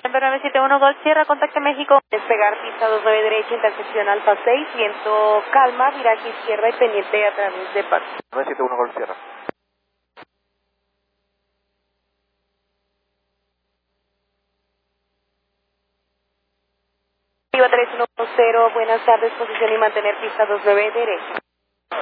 971 Gol Sierra, contacte México. Despegar pista 29 derecha, intersección Alfa 6, viento calma, viraje izquierda y pendiente a través de Pax. 971 Gol Sierra. Viva 310, buenas tardes, posición y mantener pista 29 derecha.